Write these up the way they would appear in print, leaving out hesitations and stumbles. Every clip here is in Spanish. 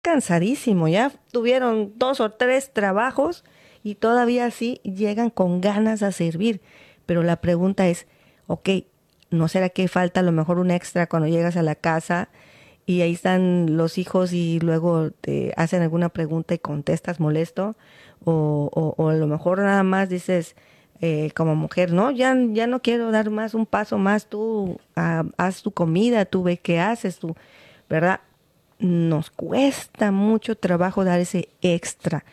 cansadísimo, ya tuvieron 2 o 3 trabajos y todavía así llegan con ganas a servir. Pero la pregunta es, ok, ¿no será que falta a lo mejor un extra cuando llegas a la casa y ahí están los hijos y luego te hacen alguna pregunta y contestas molesto? O a lo mejor nada más dices como mujer, no, ya no quiero dar más un paso más, tú haz tu comida, tú ve qué haces, tú, ¿verdad? Nos cuesta mucho trabajo dar ese extra.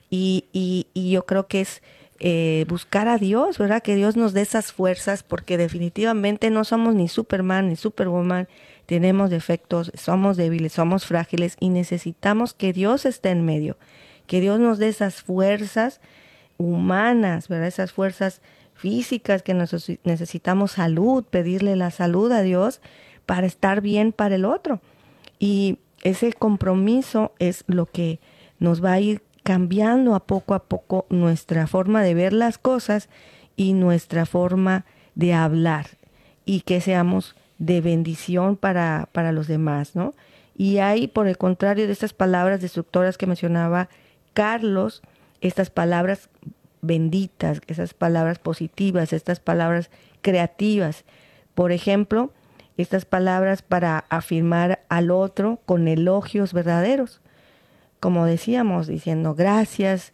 Y yo creo que es buscar a Dios, ¿verdad? Que Dios nos dé esas fuerzas, porque definitivamente no somos ni Superman ni Superwoman, tenemos defectos, somos débiles, somos frágiles y necesitamos que Dios esté en medio, que Dios nos dé esas fuerzas humanas, ¿verdad? Esas fuerzas físicas que necesitamos salud, pedirle la salud a Dios para estar bien para el otro. Y ese compromiso es lo que nos va a ir cambiando a poco nuestra forma de ver las cosas y nuestra forma de hablar y que seamos de bendición para los demás, ¿no? Y hay, por el contrario de estas palabras destructoras que mencionaba Carlos, estas palabras benditas, esas palabras positivas, estas palabras creativas. Por ejemplo, estas palabras para afirmar al otro con elogios verdaderos. Como decíamos, diciendo gracias,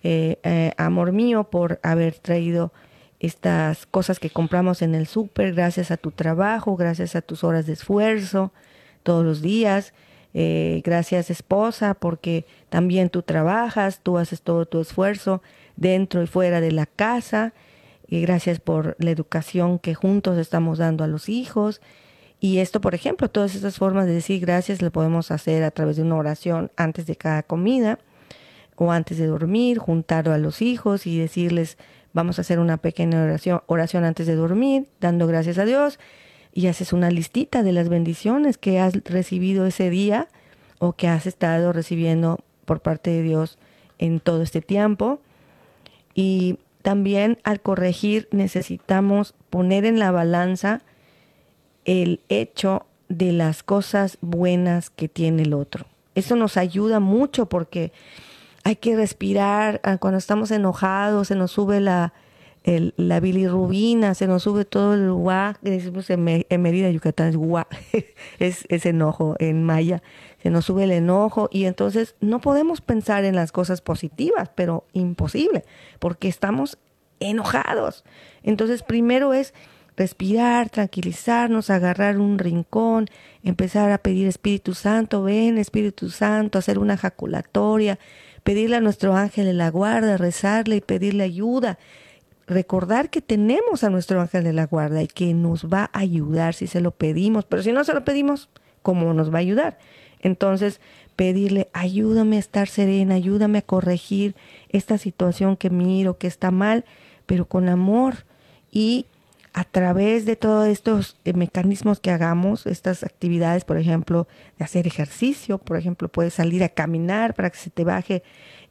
amor mío, por haber traído estas cosas que compramos en el súper, gracias a tu trabajo, gracias a tus horas de esfuerzo todos los días. Gracias esposa, porque también tú trabajas, tú haces todo tu esfuerzo dentro y fuera de la casa. Y gracias por la educación que juntos estamos dando a los hijos. Y esto, por ejemplo, todas estas formas de decir gracias lo podemos hacer a través de una oración antes de cada comida o antes de dormir, juntar a los hijos y decirles, vamos a hacer una pequeña oración antes de dormir, dando gracias a Dios, y haces una listita de las bendiciones que has recibido ese día o que has estado recibiendo por parte de Dios en todo este tiempo. Y también al corregir necesitamos poner en la balanza el hecho de las cosas buenas que tiene el otro. Eso nos ayuda mucho porque hay que respirar. Cuando estamos enojados se nos sube la bilirrubina, se nos sube todo el guá, que decimos en Mérida, Yucatán, es guá, es enojo en maya, se nos sube el enojo y entonces no podemos pensar en las cosas positivas, pero imposible, porque estamos enojados. Entonces primero es respirar, tranquilizarnos, agarrar un rincón, empezar a pedir Espíritu Santo, ven Espíritu Santo, hacer una jaculatoria, pedirle a nuestro ángel de la guarda, rezarle y pedirle ayuda. Recordar que tenemos a nuestro ángel de la guarda y que nos va a ayudar si se lo pedimos, pero si no se lo pedimos, ¿cómo nos va a ayudar? Entonces, pedirle, ayúdame a estar serena, ayúdame a corregir esta situación que miro, que está mal, pero con amor. Y a través de todos estos mecanismos que hagamos, estas actividades, por ejemplo, de hacer ejercicio, por ejemplo, puedes salir a caminar para que se te baje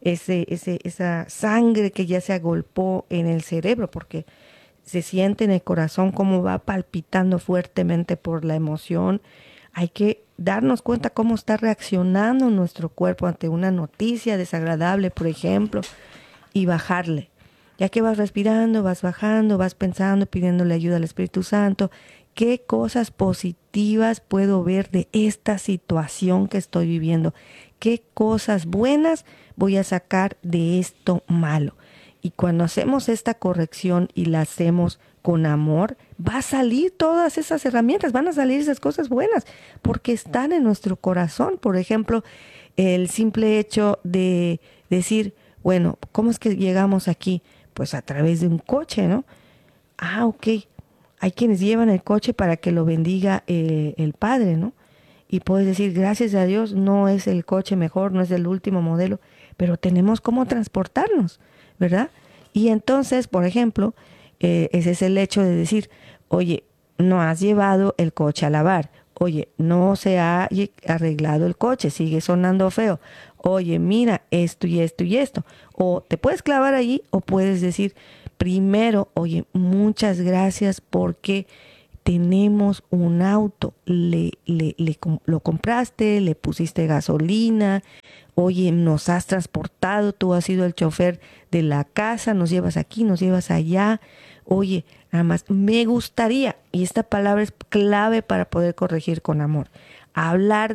esa sangre que ya se agolpó en el cerebro, porque se siente en el corazón cómo va palpitando fuertemente por la emoción. Hay que darnos cuenta cómo está reaccionando nuestro cuerpo ante una noticia desagradable, por ejemplo, y bajarle. Ya que vas respirando, vas bajando, vas pensando, pidiéndole ayuda al Espíritu Santo. ¿Qué cosas positivas puedo ver de esta situación que estoy viviendo? ¿Qué cosas buenas voy a sacar de esto malo? Y cuando hacemos esta corrección y la hacemos con amor, va a salir todas esas herramientas, van a salir esas cosas buenas, porque están en nuestro corazón. Por ejemplo, el simple hecho de decir, bueno, ¿cómo es que llegamos aquí? Pues a través de un coche, ¿no? Ah, ok. Hay quienes llevan el coche para que lo bendiga el Padre, ¿no? Y puedes decir, gracias a Dios, no es el coche mejor, no es el último modelo, pero tenemos cómo transportarnos, ¿verdad? Y entonces, por ejemplo, ese es el hecho de decir, oye, no has llevado el coche a lavar. Oye, no se ha arreglado el coche, sigue sonando feo. Oye, mira esto y esto y esto. O te puedes clavar allí o puedes decir primero, oye, muchas gracias porque te tenemos un auto, lo compraste, le pusiste gasolina, oye, nos has transportado, tú has sido el chofer de la casa, nos llevas aquí, nos llevas allá, oye, nada más, me gustaría, y esta palabra es clave para poder corregir con amor, hablar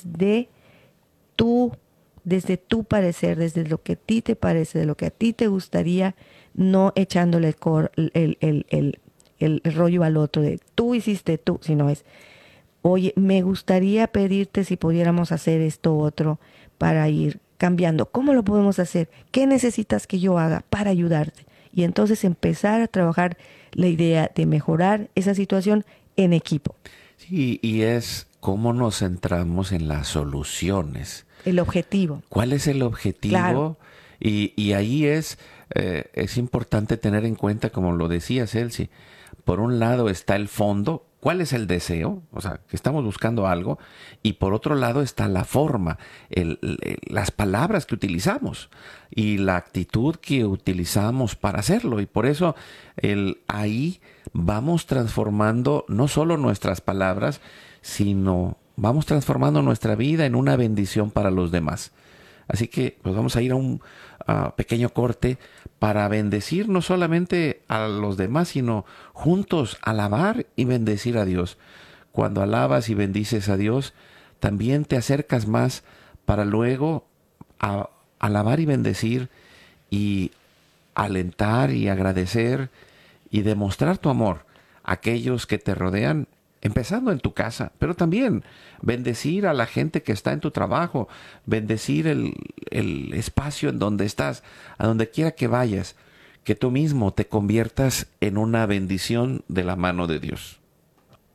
desde tu parecer, desde lo que a ti te parece, de lo que a ti te gustaría, no echándole el rollo al otro de tú hiciste tú, sino es, oye, me gustaría pedirte si pudiéramos hacer esto u otro para ir cambiando. ¿Cómo lo podemos hacer? ¿Qué necesitas que yo haga para ayudarte? Y entonces empezar a trabajar la idea de mejorar esa situación en equipo. Sí, y es cómo nos centramos en las soluciones. El objetivo. ¿Cuál es el objetivo? Claro. Y ahí es importante tener en cuenta, como lo decía Celsi, por un lado está el fondo, ¿cuál es el deseo? O sea, que estamos buscando algo, y por otro lado está la forma, las palabras que utilizamos y la actitud que utilizamos para hacerlo. Y por eso ahí vamos transformando no solo nuestras palabras, sino vamos transformando nuestra vida en una bendición para los demás. Así que pues vamos a ir a un pequeño corte para bendecir no solamente a los demás, sino juntos alabar y bendecir a Dios. Cuando alabas y bendices a Dios, también te acercas más para luego alabar y bendecir y alentar y agradecer y demostrar tu amor a aquellos que te rodean, empezando en tu casa, pero también bendecir a la gente que está en tu trabajo, bendecir el espacio en donde estás, a donde quiera que vayas, que tú mismo te conviertas en una bendición de la mano de Dios.